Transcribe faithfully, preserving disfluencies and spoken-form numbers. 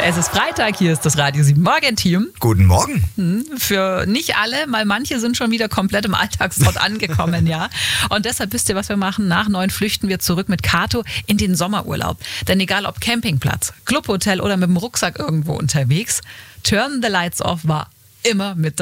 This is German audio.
Es ist Freitag, hier ist das Radio sieben Morgen-Team. Guten Morgen. Für nicht alle, weil manche sind schon wieder komplett im Alltagstrott angekommen, ja. Und deshalb wisst ihr, was wir machen. Nach neun flüchten wir zurück mit Kato in den Sommerurlaub. Denn egal ob Campingplatz, Clubhotel oder mit dem Rucksack irgendwo unterwegs, Turn the Lights Off war immer mit